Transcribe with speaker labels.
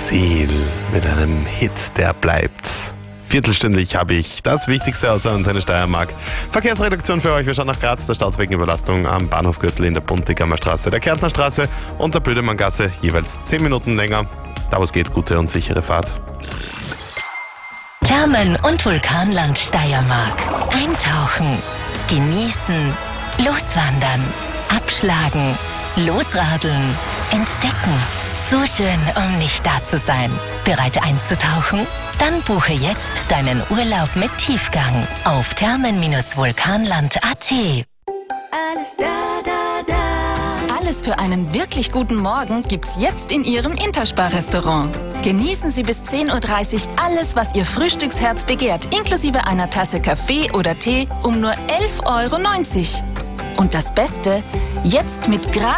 Speaker 1: Seal mit einem Hit, der bleibt. Viertelstündlich habe ich das Wichtigste aus der Antenne Steiermark. Verkehrsredaktion für euch. Wir schauen nach Graz, der Start wegen Überlastung am Bahnhofgürtel in der Buntigammer Straße, der Kärntner Straße und der Bödemanngasse. Jeweils 10 Minuten länger. Da wo es geht, gute und sichere Fahrt.
Speaker 2: Thermen- und Vulkanland Steiermark. Eintauchen, genießen, loswandern, abschlagen, losradeln, entdecken. So schön, um nicht da zu sein. Bereit einzutauchen? Dann buche jetzt deinen Urlaub mit Tiefgang auf thermen-vulkanland.at.
Speaker 3: Alles da, da, da.
Speaker 4: Alles für einen wirklich guten Morgen gibt's jetzt in Ihrem Interspar-Restaurant. Genießen Sie bis 10:30 Uhr alles, was Ihr Frühstücksherz begehrt, inklusive einer Tasse Kaffee oder Tee um nur 11,90 €. Und das Beste, jetzt mit gratis